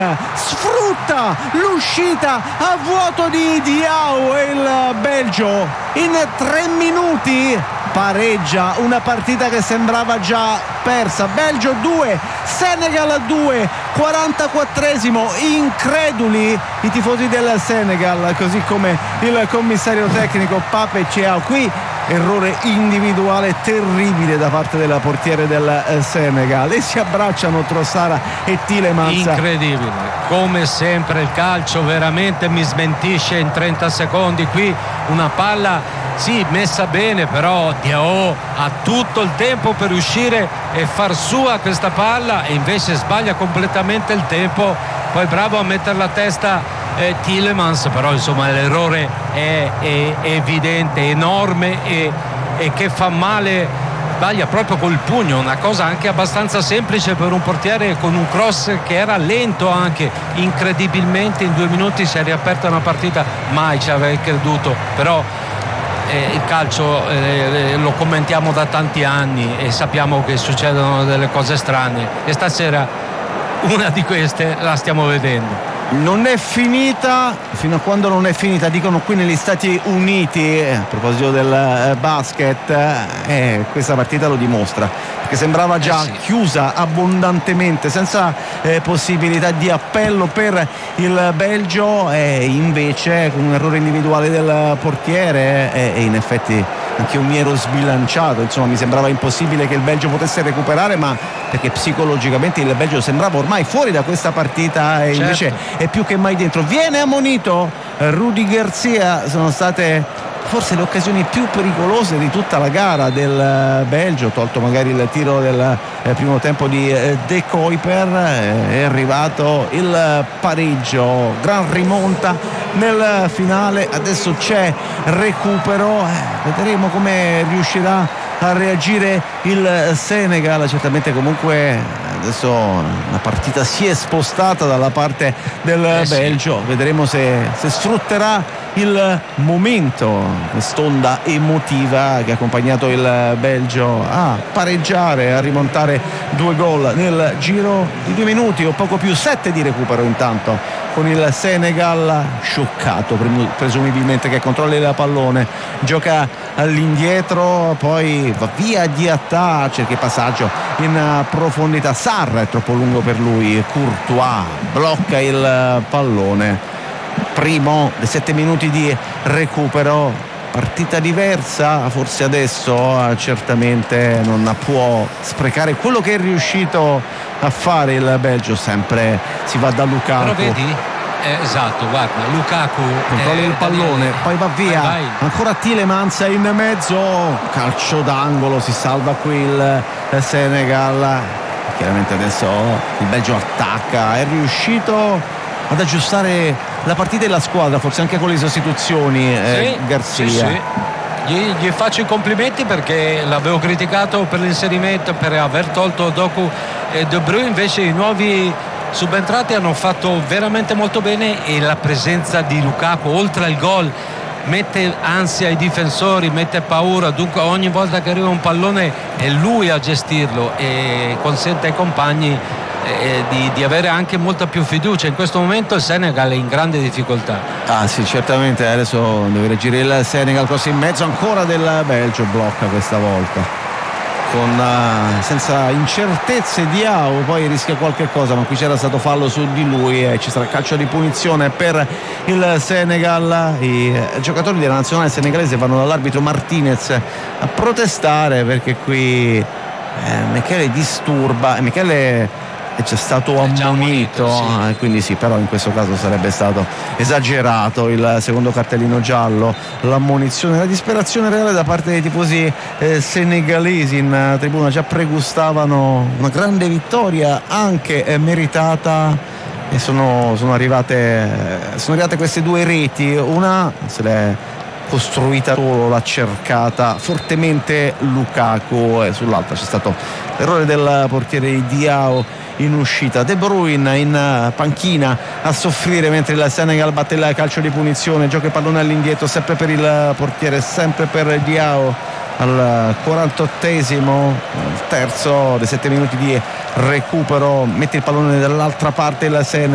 sfrutta l'uscita a vuoto di Diao e il Belgio in 3 minuti pareggia una partita che sembrava già persa. Belgio 2, Senegal 2, 44esimo, increduli i tifosi del Senegal, così come il commissario tecnico Pape Thiaw. Qui errore individuale terribile da parte del portiere del Senegal e si abbracciano Trossard e Tielemans. Incredibile, come sempre il calcio veramente mi smentisce in 30 secondi. Qui una palla sì messa bene, però Diao ha tutto il tempo per uscire e far sua questa palla e invece sbaglia completamente il tempo. Poi bravo a mettere la testa Tielemans, però insomma l'errore è evidente, enorme e che fa male. Sbaglia proprio col pugno, una cosa anche abbastanza semplice per un portiere con un cross che era lento anche. Incredibilmente in 2 minuti si è riaperta una partita, mai ci avrei creduto, però il calcio lo commentiamo da tanti anni e sappiamo che succedono delle cose strane e stasera una di queste la stiamo vedendo. Non è finita fino a quando non è finita, dicono qui negli Stati Uniti. A proposito del basket, questa partita lo dimostra, perché sembrava già chiusa abbondantemente, senza possibilità di appello per il Belgio, e invece con un errore individuale del portiere e in effetti anche io mi ero sbilanciato, insomma mi sembrava impossibile che il Belgio potesse recuperare, ma perché psicologicamente il Belgio sembrava ormai fuori da questa partita e invece è più che mai dentro. Viene ammonito Rudy Garcia, sono state forse le occasioni più pericolose di tutta la gara del Belgio, tolto magari il tiro del primo tempo di De Kuiper. È arrivato il pareggio, gran rimonta nel finale, adesso c'è recupero, vedremo come riuscirà a reagire il Senegal. Certamente comunque adesso la partita si è spostata dalla parte del Belgio, vedremo se sfrutterà il momento, quest'onda emotiva che ha accompagnato il Belgio a pareggiare, a rimontare 2 gol nel giro di 2 minuti o poco più. 7 di recupero intanto con il Senegal scioccato presumibilmente, che controlla il pallone, gioca all'indietro, poi va via di attacco, cerca il passaggio in profondità. Sarr è troppo lungo per lui, Courtois blocca il pallone. Primo dei 7 minuti di recupero, partita diversa, forse adesso certamente non può sprecare quello che è riuscito a fare il Belgio. Sempre si va da Lukaku, però vedi? Esatto, guarda, Lukaku controlla il pallone, poi va via, vai. Ancora Tielemans in mezzo, calcio d'angolo, si salva qui il Senegal. Chiaramente adesso il Belgio attacca, è riuscito ad aggiustare la partita e la squadra, forse anche con le sostituzioni. Garcia. Sì. Gli faccio i complimenti, perché l'avevo criticato per l'inserimento, per aver tolto Doku e De Bruyne, invece i nuovi subentrati hanno fatto veramente molto bene, e la presenza di Lukaku oltre al gol mette ansia ai difensori, mette paura, dunque ogni volta che arriva un pallone è lui a gestirlo e consente ai compagni di avere anche molta più fiducia. In questo momento il Senegal è in grande difficoltà. Sì, certamente adesso deve reagire il Senegal, così in mezzo ancora del Belgio, blocca questa volta con senza incertezze Diao, poi rischia qualche cosa, ma qui c'era stato fallo su di lui e ci sarà calcio di punizione per il Senegal. I giocatori della nazionale senegalese vanno dall'arbitro Martinez a protestare, perché qui Michele disturba, Michele è già stato ammonito, sì. Quindi sì, però in questo caso sarebbe stato esagerato il secondo cartellino giallo, l'ammonizione. La disperazione reale da parte dei tifosi senegalesi in tribuna, già pregustavano una grande vittoria anche meritata, e sono arrivate queste 2 reti. Una se l'è costruita solo, l'ha cercata fortemente Lukaku, e sull'altra c'è stato l'errore del portiere Diao in uscita. De Bruyne in panchina a soffrire, mentre il Senegal batte il calcio di punizione, gioca il pallone all'indietro, sempre per il portiere, sempre per Diao. Al 48esimo, terzo dei 7 minuti di recupero, mette il pallone dall'altra parte il Senegal.